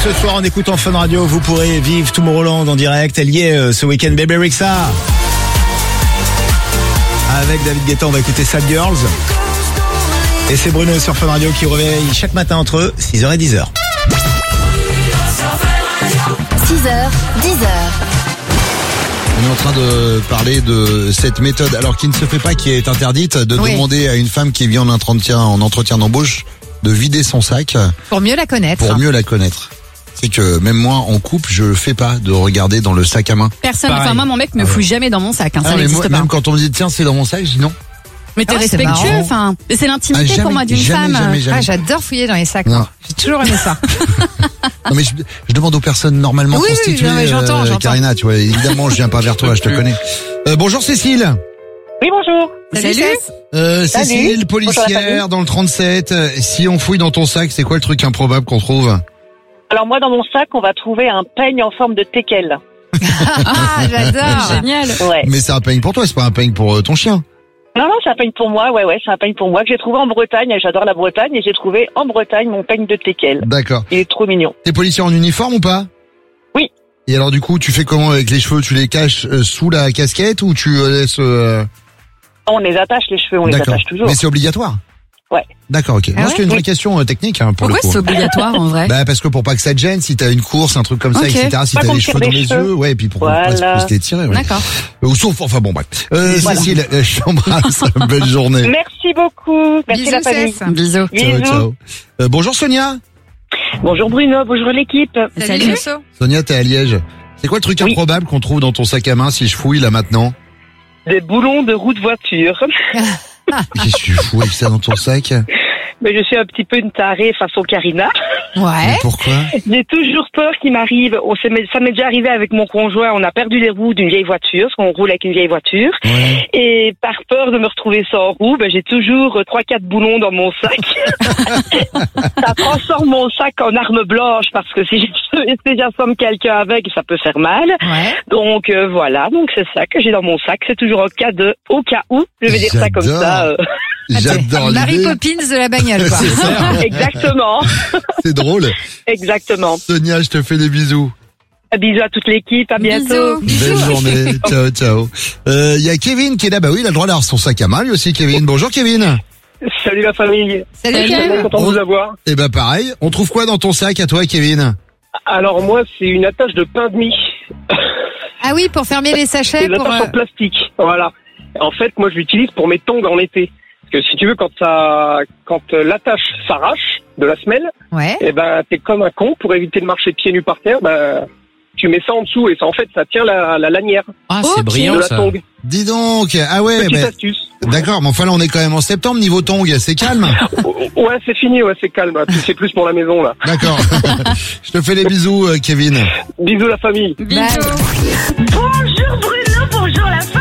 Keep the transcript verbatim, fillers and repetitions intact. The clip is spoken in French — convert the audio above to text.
ce soir en écoutant Fun Radio, vous pourrez vivre Tomorrowland en direct. Elle y est euh, ce week-end, Bébé Rexha. Avec David Guetta, on va écouter Sad Girls. Et c'est Bruno sur Fun Radio qui réveille chaque matin entre six heures et dix heures. six heures, dix heures. On est en train de parler de cette méthode, alors qui ne se fait pas, qui est interdite, de Oui. demander à une femme qui vient en entretien, en entretien d'embauche de vider son sac Pour mieux la connaître. pour mieux la connaître. C'est que même moi, en couple, je le fais pas de regarder dans le sac à main. Personne, Pareil. enfin moi mon mec me Ah ouais. fout jamais dans mon sac, hein, ça Ah, mais n'existe moi, pas. même quand on me dit tiens c'est dans mon sac, je dis non. Mais t'es Ah ouais, c'est respectueux, marrant. enfin, c'est l'intimité Ah, jamais, pour moi d'une jamais, femme. jamais, jamais. Ah, j'adore fouiller dans les sacs. Non. moi. J'ai toujours aimé ça. Non mais je, je demande aux personnes normalement Oui, oui, constituées. non, mais j'entends, j'entends. Karina, tu vois, évidemment, je viens pas vers toi, je te connais. Euh, bonjour Cécile. Oui, bonjour. Salut. Cess. Euh, Salut. Cécile, Bonjour la policière famille. dans le trente-sept. Euh, Si on fouille dans ton sac, c'est quoi le truc improbable qu'on trouve? Alors moi, dans mon sac, on va trouver un peigne en forme de teckel. Ah, j'adore. Génial. Ouais. Mais c'est un peigne pour toi, c'est pas un peigne pour euh, ton chien. Non, non, c'est un peigne pour moi. Ouais, ouais, c'est un peigne pour moi que j'ai trouvé en Bretagne. Et j'adore la Bretagne et j'ai trouvé en Bretagne mon peigne de teckel. D'accord. Il est trop mignon. T'es policier en uniforme ou pas? Oui. Et alors du coup, tu fais comment avec les cheveux? Tu les caches euh, sous la casquette ou tu euh, laisses euh... On les attache, les cheveux, on les D'accord. attache toujours. Mais c'est obligatoire? Ouais. D'accord, ok. Ah Moi, ouais c'est une vraie Oui. question euh, technique hein, pour Pourquoi le coup. c'est obligatoire en vrai? Bah parce que pour pas que ça te gêne, si t'as une course, un truc comme ça, Ok. et cetera. Si Pas t'as qu'on les te cheveux tire dans les les cheveux. yeux, ouais, et puis pour Voilà. pas se les tirer. Ouais. D'accord. Ou sauf, enfin bon, bref. Euh, Voilà. Cécile, euh, je t'embrasse. Belle journée. Merci beaucoup. Merci Bisous, la famille. Cess. Bisous. Ciao, Bisous. ciao. Euh, bonjour Sonia. Bonjour Bruno, bonjour l'équipe. Salut, Salut. Lusso. Sonia, t'es à Liège. C'est quoi le truc Oui. improbable qu'on trouve dans ton sac à main si je fouille là maintenant? Des boulons de roue de voiture. Qu'est-ce que tu fous avec ça dans ton sac? Mais je suis un petit peu une tarée façon Karina. Mais Ouais. pourquoi? J'ai toujours peur qu'il m'arrive. On s'est- ça m'est déjà arrivé avec mon conjoint. On a perdu les roues d'une vieille voiture, parce qu'on roule avec une vieille voiture. Ouais. Et par peur de me retrouver sans roue, ben, j'ai toujours trois quatre boulons dans mon sac. Ça transforme mon sac en arme blanche parce que si je- si j'assomme quelqu'un avec, ça peut faire mal. Ouais. Donc euh, voilà, donc c'est ça que j'ai dans mon sac. C'est toujours au cas de, au cas où, je vais dire ça comme J'adore. ça. euh. J'adore Mary l'idée. Poppins de la bagnole, quoi. C'est ça. Exactement, C'est drôle. exactement. Sonia, je te fais des bisous. Bisous à toute l'équipe, à bientôt. Bisous. Belle journée. Ciao, ciao. Euh, il y a Kevin qui est là. Bah oui, il a le droit d'avoir son sac à main, lui aussi, Kevin. Bonjour, Kevin. Salut la famille, Salut, Salut. Kev. très content de vous avoir. Eh ben, pareil. On trouve quoi dans ton sac à toi, Kevin? Alors moi, c'est une attache de pain de mie, Ah oui, pour fermer les c'est sachets. une Pour, attache euh, en plastique. Voilà. En fait, moi, je l'utilise pour mes tongs en été. Parce que si tu veux, quand ça, quand euh, l'attache s'arrache de la semelle, Ouais. eh ben, t'es comme un con pour éviter de marcher pieds nus par terre. Ben, tu mets ça en dessous et ça, en fait, ça tient la, la lanière Ah, Ok. c'est de brillant la ça. tongue. Dis donc. Ah ouais, Petite ben, astuce. d'accord. Mais enfin, là, on est quand même en septembre, niveau tongs. C'est calme. Ouais, c'est fini, ouais, c'est calme. Puis c'est plus pour la maison là. D'accord. Je te fais les bisous, euh, Kevin. Bisous la famille. Bisous. Bye. Bonjour Bruno, bonjour la